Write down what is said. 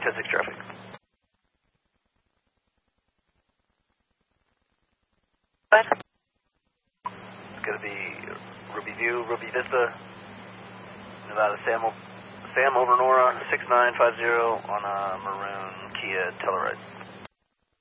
10-6 traffic. What? It's going to be Ruby View, Ruby Vista, Nevada, Sam over Nora, 6950 on a maroon Kia Telluride.